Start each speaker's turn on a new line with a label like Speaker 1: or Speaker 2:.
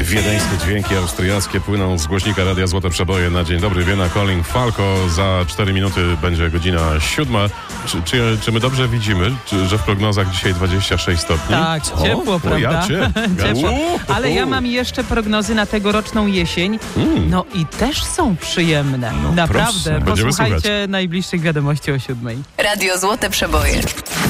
Speaker 1: Wiedeńskie dźwięki austriackie płyną z głośnika Radia Złote Przeboje na dzień dobry. Wiena Calling Falco. Za 4 minuty będzie godzina 7. Czy my dobrze widzimy, że w prognozach dzisiaj 26 stopni?
Speaker 2: Tak, ciepło, prawda?
Speaker 1: Ja cię.
Speaker 2: Ciepło. Ale ja mam jeszcze prognozy na tegoroczną jesień. No i też są przyjemne.
Speaker 1: No,
Speaker 2: naprawdę.
Speaker 1: proszę, będziemy
Speaker 2: Posłuchajcie
Speaker 1: słuchać.
Speaker 2: najbliższych wiadomości o 7.
Speaker 3: Radio Złote Przeboje.